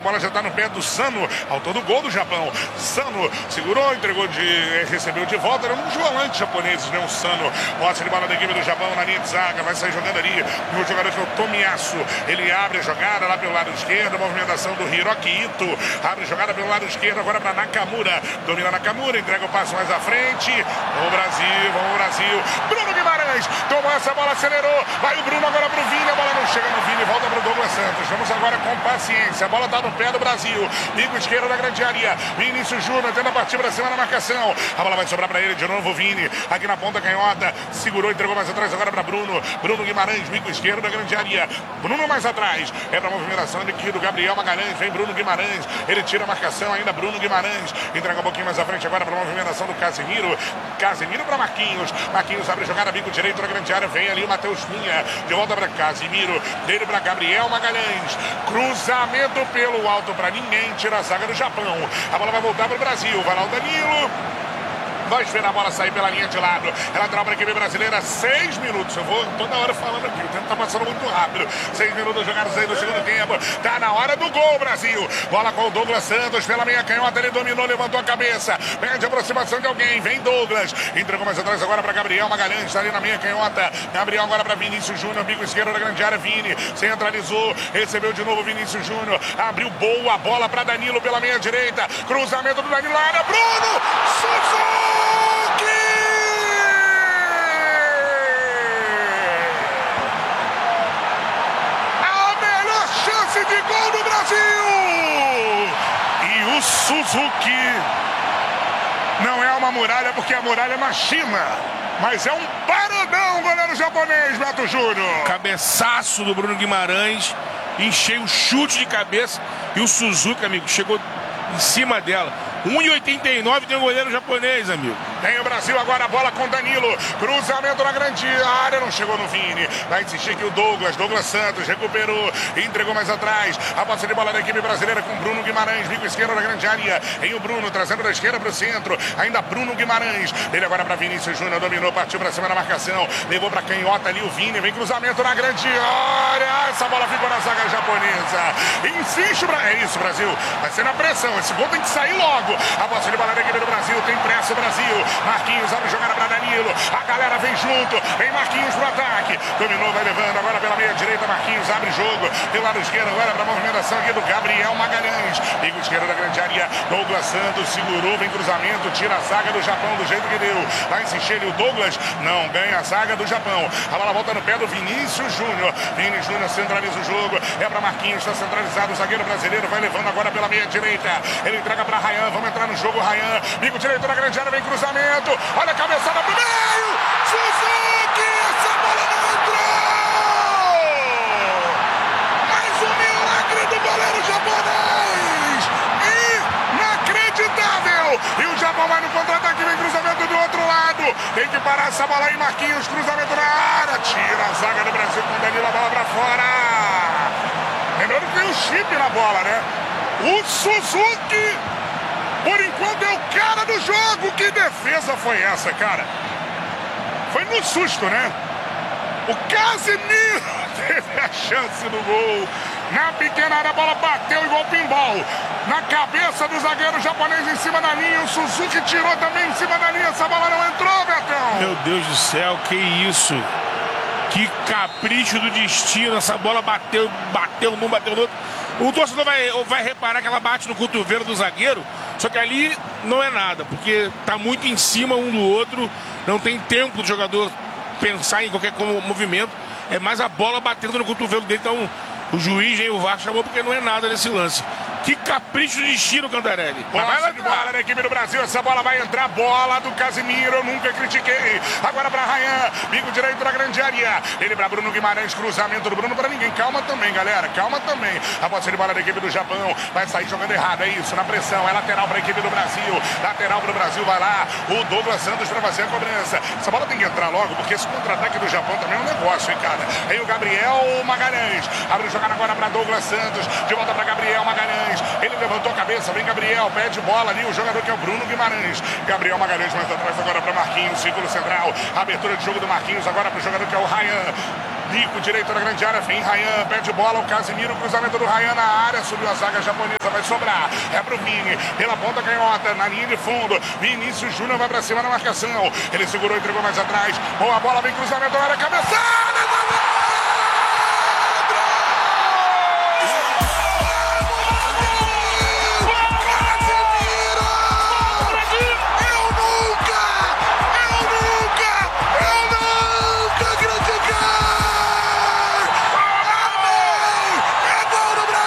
bola já está no pé do Sano, autor do gol do Japão. Sano segurou, recebeu de volta. Era um dos volantes japoneses, né? O Sano. Posse de bola da equipe do Japão na linha de zaga. Vai sair jogando ali o jogador que é o Tomiyasu. Ele abre a jogada lá pelo lado esquerdo. Movimentação do Hiroki Ito. Abre a jogada pelo lado esquerdo agora para Nakamura. Domina Nakamura, entrega o passo mais à frente. Vamos Brasil. Bruno Guimarães tomou essa bola, acelerou. Vai o Bruno agora pro Vini. A bola não chega no Vini, volta pro Douglas Santos. Vamos agora com paciência. A bola está no pé do Brasil. Bico esquerdo da grande área. Vinícius Júnior tenta partir para cima na marcação. A bola vai sobrar para ele de novo. O Vini aqui na ponta canhota. Segurou, entregou mais atrás agora para Bruno. Bruno Guimarães, bico esquerdo da grande área. Bruno mais atrás. É para a movimentação aqui do Gabriel Magalhães. Vem Bruno Guimarães. Ele tira a marcação ainda. Bruno Guimarães. Entrega um pouquinho mais à frente agora para a movimentação do Casemiro. Casemiro para Marquinhos. Marquinhos abre a jogada. Bico direito da grande área. Vem ali o Matheus Cunha. De volta para Casemiro. Dele para Gabriel Magalhães. Cruzamento pelo alto para ninguém. Tira a zaga do Japão. A bola vai voltar para o Brasil. Vai lá o Danilo. Vai esperar a bola sair pela linha de lado. É lateral para a equipe brasileira. 6 minutos. Eu vou toda hora falando aqui. O tempo está passando muito rápido. 6 minutos jogados aí no segundo tempo. Tá na hora do gol, Brasil. Bola com o Douglas Santos pela meia canhota. Ele dominou, levantou a cabeça. Pede a aproximação de alguém. Vem Douglas. Entregou mais atrás agora para Gabriel Magalhães. Está ali na meia canhota. Gabriel agora para Vinícius Júnior. Bico esquerdo da grande área. Vini centralizou. Recebeu de novo Vinícius Júnior. Abriu boa bola para Danilo pela meia direita. Cruzamento do Danilo na área. Bruno Suzuki! De gol do Brasil! E o Suzuki não é uma muralha, porque a muralha é na China, mas é um parodão, goleiro japonês, Beto Júnior. Cabeçaço do Bruno Guimarães, encheu o chute de cabeça e o Suzuki, amigo, chegou em cima dela. 1,89 tem um goleiro japonês, amigo. Tem o Brasil agora, a bola com Danilo. Cruzamento na grande área, não chegou no Vini. Vai insistir aqui o Douglas Santos recuperou, entregou mais atrás. A posse de bola da equipe brasileira com Bruno Guimarães, bico esquerdo da grande área. Em o Bruno, trazendo da esquerda para o centro. Ainda Bruno Guimarães. Ele agora para Vinícius Júnior, dominou, partiu para cima na marcação. Levou para canhota ali o Vini. Vem cruzamento na grande área. Essa bola ficou na zaga japonesa. Insiste, é isso, Brasil. Vai ser na pressão. Esse gol tem que sair logo. A posse de bola da equipe do Brasil. Tem pressa o Brasil. Marquinhos abre jogada para Danilo. A galera vem junto. Vem Marquinhos pro ataque. Dominou, vai levando agora pela meia direita. Marquinhos abre jogo. Pelo lado esquerdo agora para a movimentação aqui do Gabriel Magalhães. Bico esquerdo da grande área. Douglas Santos segurou. Vem cruzamento. Tira a zaga do Japão do jeito que deu. Vai insistir ali o Douglas. Não ganha a zaga do Japão. A bola volta no pé do Vinícius Júnior. Vinícius Júnior centraliza o jogo. É para Marquinhos. Está centralizado o zagueiro brasileiro. Vai levando agora pela meia direita. Ele entrega para Ryan. Vamos entrar no jogo. Ryan. Bico direito da grande área. Vem cruzamento. Olha a cabeçada pro meio! Suzuki! Essa bola não entrou! Mais um milagre do goleiro japonês! Inacreditável! E o Japão vai no contra-ataque, vem cruzamento do outro lado. Tem que parar essa bola aí, Marquinhos. Cruzamento na área. Tira a zaga do Brasil com o Danilo, a bola pra fora. Lembrando que tem o chip na bola, né? O Suzuki, por enquanto, é o cara do jogo. Que defesa foi essa, cara? Foi no susto, né? O Casemiro teve a chance do gol. Na pequena área, a bola bateu igual pinball. Na cabeça do zagueiro japonês em cima da linha. O Suzuki tirou também em cima da linha. Essa bola não entrou, Betão. Meu Deus do céu, que isso? Que capricho do destino. Essa bola bateu num, bateu no outro. O torcedor vai reparar que ela bate no cotovelo do zagueiro. Só que ali não é nada, porque tá muito em cima um do outro. Não tem tempo do jogador pensar em qualquer movimento. É mais a bola batendo no cotovelo dele. Então o juiz e o VAR chamou porque não é nada nesse lance. Que capricho de destino, Cantarelli. Posse de bola da equipe do Brasil. Essa bola vai entrar. Bola do Casemiro. Eu nunca critiquei. Agora para Ryan. Bico direito da grande área. Ele para Bruno Guimarães. Cruzamento do Bruno para ninguém. Calma também, galera. Calma também. A posse de bola da equipe do Japão. Vai sair jogando errado. É isso. Na pressão. É lateral para a equipe do Brasil. Lateral para o Brasil. Vai lá. O Douglas Santos para fazer a cobrança. Essa bola tem que entrar logo, porque esse contra-ataque do Japão também é um negócio, hein, cara. Aí o Gabriel Magalhães. Abre jogada agora para Douglas Santos. De volta para Gabriel Magalhães. Ele levantou a cabeça, vem Gabriel, pede bola ali, o jogador que é o Bruno Guimarães. Gabriel Magalhães mais atrás agora para Marquinhos, círculo central. Abertura de jogo do Marquinhos agora para o jogador que é o Ryan. Bico direito na grande área, vem Ryan, perde bola, o Casimiro, cruzamento do Ryan na área, subiu a zaga japonesa, vai sobrar, é pro Vini, pela ponta canhota, na linha de fundo, Vinícius Júnior vai pra cima na marcação, ele segurou, entregou mais atrás, boa bola, vem cruzamento na área, cabeçada!